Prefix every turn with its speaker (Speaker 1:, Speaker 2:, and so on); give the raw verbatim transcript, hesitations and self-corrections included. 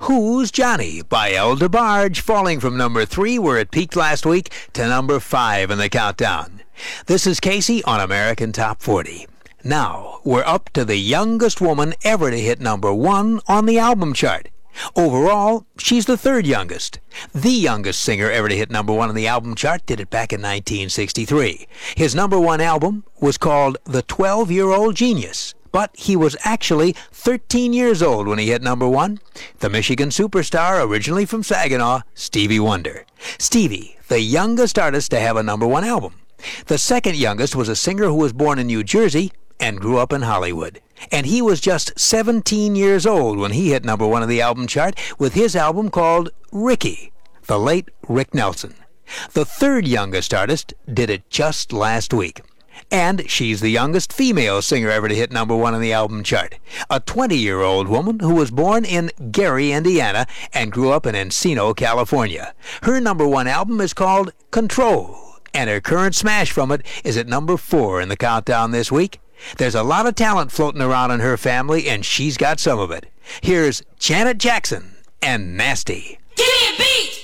Speaker 1: Who's Johnny by El DeBarge, falling from number three, where it peaked last week, to number five in the countdown. This is Casey on American Top forty. Now, we're up to the youngest woman ever to hit number one on the album chart. Overall, she's the third youngest. The youngest singer ever to hit number one on the album chart did it back in nineteen sixty-three. His number one album was called The twelve-Year-Old Genius, but he was actually thirteen years old when he hit number one. The Michigan superstar, originally from Saginaw, Stevie Wonder. Stevie, the youngest artist to have a number one album. The second youngest was a singer who was born in New Jersey and grew up in Hollywood. And he was just seventeen years old when he hit number one on the album chart with his album called Ricky, the late Rick Nelson. The third youngest artist did it just last week. And she's the youngest female singer ever to hit number one on the album chart. A twenty-year-old woman who was born in Gary, Indiana, and grew up in Encino, California. Her number one album is called Control, and her current smash from it is at number four in the countdown this week. There's a lot of talent floating around in her family, and she's got some of it. Here's Janet Jackson and Nasty.
Speaker 2: Give me a beat!